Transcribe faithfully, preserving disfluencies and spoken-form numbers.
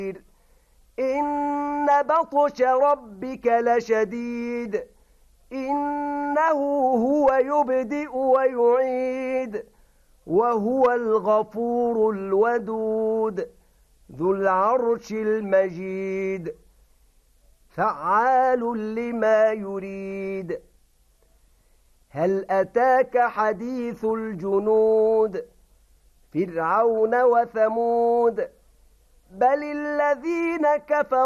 إن بطش ربك لشديد إنه هو يبدئ ويعيد وهو الغفور الودود ذو العرش المجيد فعال لما يريد هل أتاك حديث الجنود فرعون وثمود بل الذين كفروا